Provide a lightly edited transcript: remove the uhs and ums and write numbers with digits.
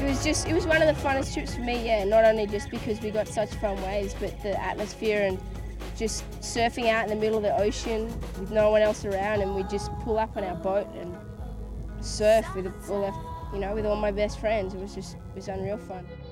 It was one of the funnest trips for me, yeah, not only just because we got such fun waves, but the atmosphere and just surfing out in the middle of the ocean with no one else around, and we just pull up on our boat and surf with all our, with all my best friends. It was unreal fun.